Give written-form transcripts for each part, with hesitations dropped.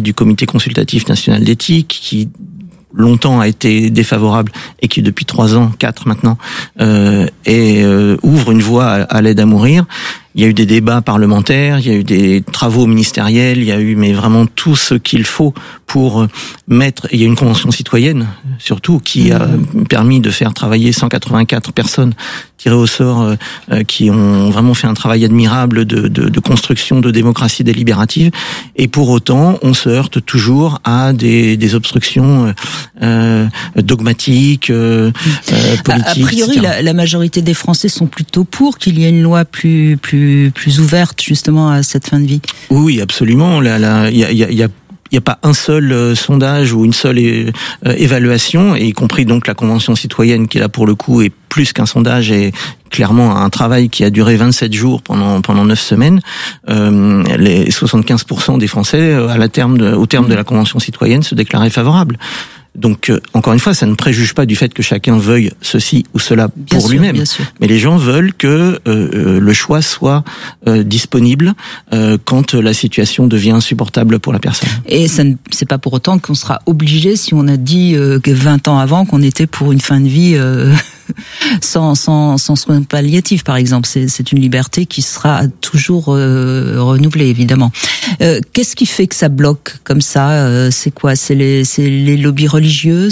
avis du Comité consultatif national d'éthique, qui longtemps a été défavorable et qui depuis 3 ans, 4 maintenant, ouvre une voie à l'aide à mourir. Il y a eu des débats parlementaires, il y a eu des travaux ministériels, il y a eu mais vraiment tout ce qu'il faut pour mettre. Il y a une convention citoyenne surtout qui a permis de faire travailler 184 personnes tirées au sort qui ont vraiment fait un travail admirable de construction de démocratie délibérative. Et pour autant, on se heurte toujours à des obstructions dogmatiques, politiques. A priori, la majorité des Français sont plutôt pour qu'il y ait une loi plus ouverte justement à cette fin de vie. Oui, absolument. Il y a pas un seul sondage ou une seule évaluation, et y compris donc la Convention citoyenne qui là pour le coup est plus qu'un sondage et clairement un travail qui a duré 27 jours pendant 9 semaines. Les 75% des Français au terme de la Convention citoyenne se déclaraient favorables. Donc, encore une fois, ça ne préjuge pas du fait que chacun veuille ceci ou cela pour lui-même. Mais les gens veulent que le choix soit disponible quand la situation devient insupportable pour la personne. Et c'est pas pour autant qu'on sera obligé, si on a dit que 20 ans avant qu'on était pour une fin de vie sans soins palliatifs, par exemple. C'est une liberté qui sera toujours renouvelée, évidemment. Qu'est-ce qui fait que ça bloque comme ça? C'est quoi? C'est les lobbies religieux?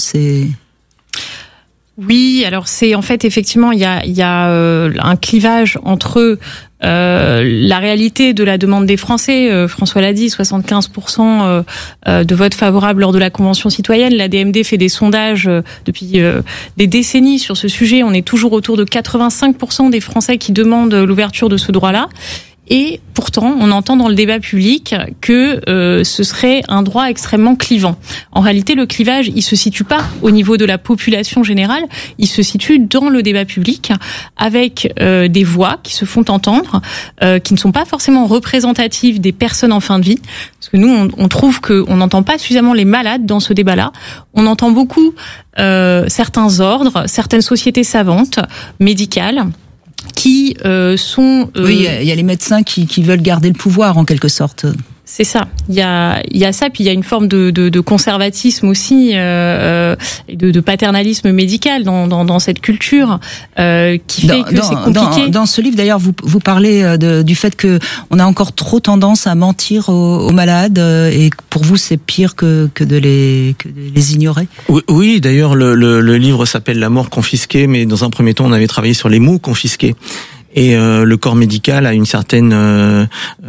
Oui, alors c'est en fait effectivement il y a un clivage entre la réalité de la demande des Français. François l'a dit, 75% de vote favorable lors de la Convention citoyenne. La DMD fait des sondages depuis des décennies sur ce sujet. On est toujours autour de 85% des Français qui demandent l'ouverture de ce droit-là. Et pourtant, on entend dans le débat public que ce serait un droit extrêmement clivant. En réalité, le clivage, il se situe pas au niveau de la population générale, il se situe dans le débat public, avec des voix qui se font entendre, qui ne sont pas forcément représentatives des personnes en fin de vie. Parce que nous, on trouve qu'on n'entend pas suffisamment les malades dans ce débat-là. On entend beaucoup certains ordres, certaines sociétés savantes, médicales, qui sont... Oui, il y a les médecins qui veulent garder le pouvoir, en quelque sorte. C'est ça. Il y a ça, puis il y a une forme de conservatisme aussi, et de paternalisme médical dans cette culture qui fait que c'est compliqué. Dans ce livre, d'ailleurs, vous parlez du fait que on a encore trop tendance à mentir aux malades, et pour vous, c'est pire que de les ignorer. Oui, d'ailleurs, le livre s'appelle La mort confisquée, mais dans un premier temps, on avait travaillé sur les mots confisqués. Et le corps médical a une certaine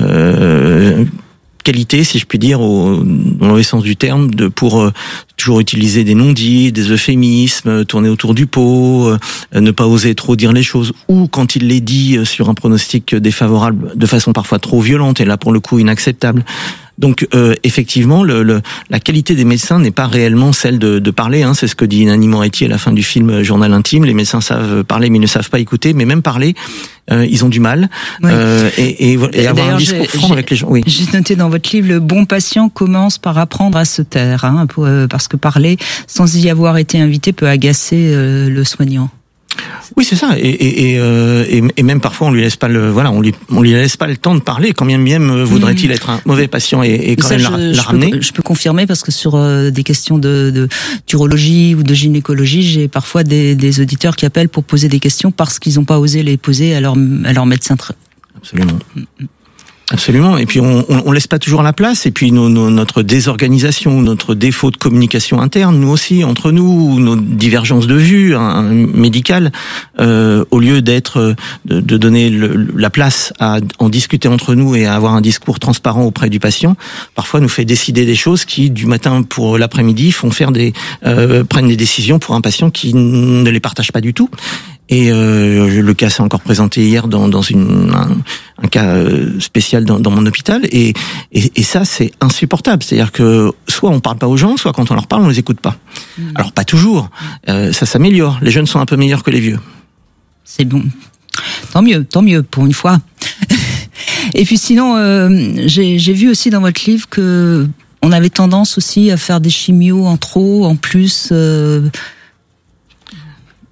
qualité, si je puis dire, dans le sens du terme, pour toujours utiliser des non-dits, des euphémismes, tourner autour du pot, ne pas oser trop dire les choses, ou quand il les dit sur un pronostic défavorable, de façon parfois trop violente, et là pour le coup inacceptable. Donc effectivement, la qualité des médecins n'est pas réellement celle de parler. C'est ce que dit Nanni Moretti à la fin du film Journal intime. Les médecins savent parler, mais ils ne savent pas écouter. Mais même parler, ils ont du mal. Oui. Et avoir un discours franc avec les gens. Oui. J'ai noté dans votre livre, le bon patient commence par apprendre à se taire, parce que parler sans y avoir été invité peut agacer le soignant. Oui, c'est ça. Et même parfois on lui laisse pas on lui laisse pas le temps de parler. Quand même voudrait-il être un mauvais patient et quand même la ramener. Je peux confirmer, parce que sur des questions d'urologie ou de gynécologie, j'ai parfois des auditeurs qui appellent pour poser des questions parce qu'ils n'ont pas osé les poser à leur médecin. Absolument. Absolument. Et puis on laisse pas toujours la place. Et puis notre désorganisation, notre défaut de communication interne, nous aussi entre nous, nos divergences de vues médicales, au lieu de donner la place à en discuter entre nous et à avoir un discours transparent auprès du patient, parfois nous fait décider des choses qui du matin pour l'après-midi prennent des décisions pour un patient qui ne les partage pas du tout. Et le cas s'est encore présenté hier dans un cas spécial dans mon hôpital, et ça c'est insupportable. C'est-à-dire que soit on parle pas aux gens, soit quand on leur parle on les écoute pas. Alors pas toujours, ça s'améliore. Les jeunes sont un peu meilleurs que les vieux. C'est bon, tant mieux pour une fois. Et puis sinon, j'ai vu aussi dans votre livre que on avait tendance aussi à faire des chimios en trop, en plus.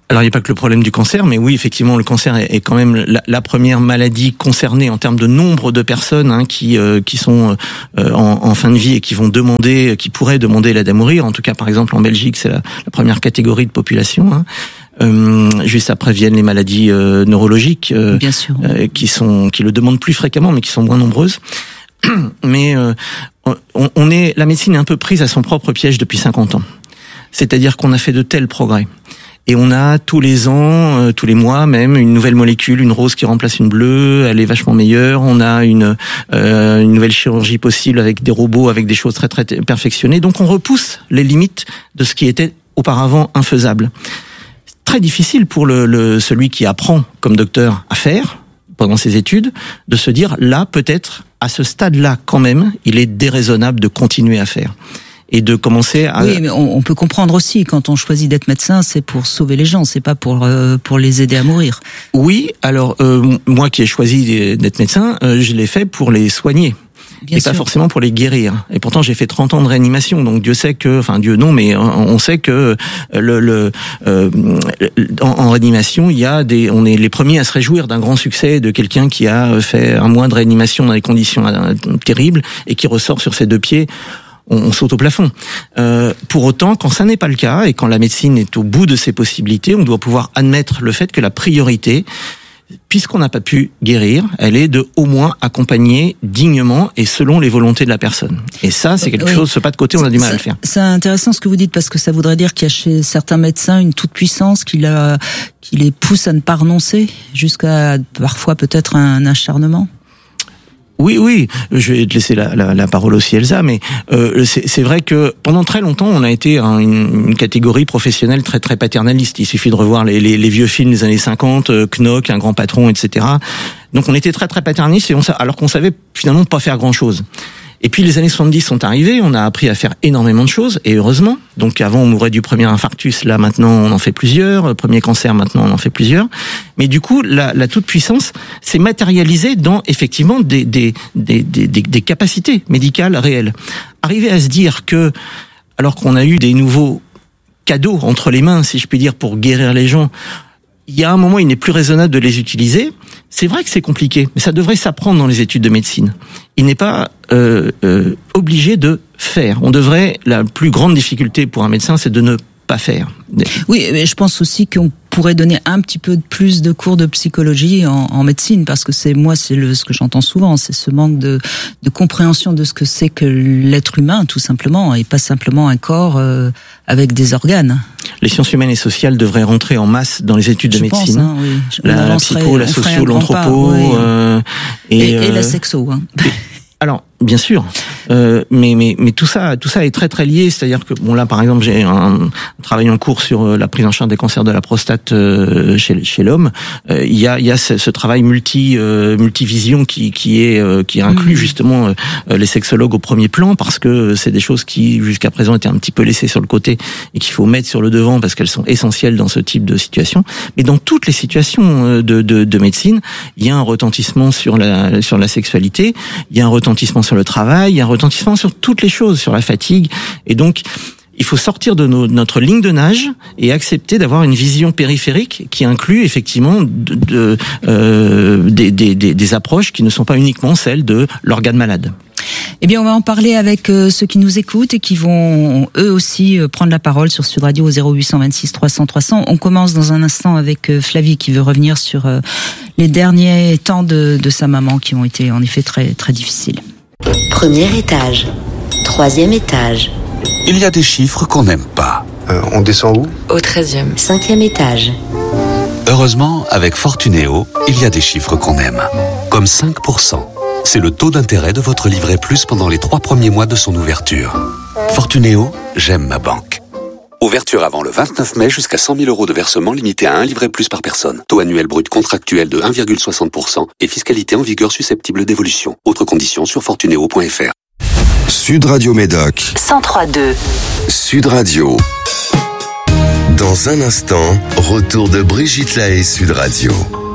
Alors il n'y a pas que le problème du cancer, mais oui, effectivement, le cancer est quand même la première maladie concernée en termes de nombre de personnes qui sont en fin de vie et qui pourraient demander l'aide à mourir. En tout cas, par exemple, en Belgique, c'est la première catégorie de population. Juste après viennent les maladies neurologiques, bien sûr, qui le demandent plus fréquemment, mais qui sont moins nombreuses. Mais la médecine est un peu prise à son propre piège depuis 50 ans. C'est-à-dire qu'on a fait de tels progrès. Et on a tous les ans, tous les mois même, une nouvelle molécule, une rose qui remplace une bleue, elle est vachement meilleure. On a une nouvelle chirurgie possible avec des robots, avec des choses très très perfectionnées. Donc on repousse les limites de ce qui était auparavant infaisable. Très difficile pour celui qui apprend comme docteur à faire pendant ses études, de se dire là peut-être à ce stade-là quand même, il est déraisonnable de continuer à faire. Et de commencer à... Oui, mais on peut comprendre aussi, quand on choisit d'être médecin, c'est pour sauver les gens, c'est pas pour les aider à mourir. Oui, alors moi qui ai choisi d'être médecin, je l'ai fait pour les soigner. Bien et sûr. Pas forcément pour les guérir. Et pourtant j'ai fait 30 ans de réanimation, donc Dieu sait que, enfin Dieu non, mais on sait que en réanimation on est les premiers à se réjouir d'un grand succès de quelqu'un qui a fait un mois de réanimation dans des conditions terribles et qui ressort sur ses deux pieds. On saute au plafond. Pour autant, quand ça n'est pas le cas et quand la médecine est au bout de ses possibilités, on doit pouvoir admettre le fait que la priorité, puisqu'on n'a pas pu guérir, elle est de au moins accompagner dignement et selon les volontés de la personne. Et ça, c'est quelque chose, ce pas de côté, on a du mal à le faire. C'est intéressant ce que vous dites, parce que ça voudrait dire qu'il y a chez certains médecins une toute-puissance qui les pousse à ne pas renoncer, jusqu'à parfois peut-être un acharnement. Oui, je vais te laisser la parole aussi, Elsa, mais c'est vrai que pendant très longtemps, on a été une catégorie professionnelle très très paternaliste. Il suffit de revoir les vieux films des années 50, Knock, Un grand patron, etc. Donc on était très très paternaliste, alors qu'on savait finalement pas faire grand-chose. Et puis les années 70 sont arrivées, on a appris à faire énormément de choses, et heureusement. Donc avant on mourait du premier infarctus, là maintenant on en fait plusieurs, premier cancer maintenant on en fait plusieurs. Mais du coup la toute-puissance s'est matérialisée dans effectivement des capacités médicales réelles. Arriver à se dire que, alors qu'on a eu des nouveaux cadeaux entre les mains, si je puis dire, pour guérir les gens, il y a un moment il n'est plus raisonnable de les utiliser. C'est vrai que c'est compliqué, mais ça devrait s'apprendre dans les études de médecine. Il n'est pas obligé de faire. La plus grande difficulté pour un médecin, c'est de ne pas faire. Oui, mais je pense aussi qu'on pourrait donner un petit peu plus de cours de psychologie en médecine, parce que ce que j'entends souvent, c'est ce manque de compréhension de ce que c'est que l'être humain, tout simplement, et pas simplement un corps avec des organes. Les sciences humaines et sociales devraient rentrer en masse dans les études de médecine. Pense, oui. La psycho, la socio, l'anthropo, oui. Et la sexo. Alors, bien sûr, mais tout ça est très très lié. C'est-à-dire que là par exemple j'ai un travail en cours sur la prise en charge des cancers de la prostate chez l'homme. Il y a ce travail multivision qui inclut justement les sexologues au premier plan, parce que c'est des choses qui jusqu'à présent étaient un petit peu laissées sur le côté et qu'il faut mettre sur le devant parce qu'elles sont essentielles dans ce type de situation. Mais dans toutes les situations de médecine, il y a un retentissement sur la sexualité, il y a un retentissement sur le travail, il y a un retentissement sur toutes les choses, sur la fatigue. Et donc, il faut sortir de notre ligne de nage et accepter d'avoir une vision périphérique qui inclut effectivement des approches qui ne sont pas uniquement celles de l'organe malade. Eh bien, on va en parler avec ceux qui nous écoutent et qui vont eux aussi prendre la parole sur Sud Radio au 0826 300 300. On commence dans un instant avec Flavie qui veut revenir sur les derniers temps de sa maman qui ont été en effet très très difficiles. Premier étage, troisième étage. Il y a des chiffres qu'on n'aime pas. On descend où ? Au 13e. Cinquième étage. Heureusement, avec Fortunéo, il y a des chiffres qu'on aime. Comme 5%. C'est le taux d'intérêt de votre livret plus pendant les 3 premiers mois de son ouverture. Fortunéo, j'aime ma banque. Ouverture avant le 29 mai jusqu'à 100 000 € de versement limité à un livret plus par personne. Taux annuel brut contractuel de 1,60% et fiscalité en vigueur susceptible d'évolution. Autres conditions sur fortunéo.fr. Sud Radio Médoc 103.2. Sud Radio. Dans un instant, retour de Brigitte Lahaie Sud Radio.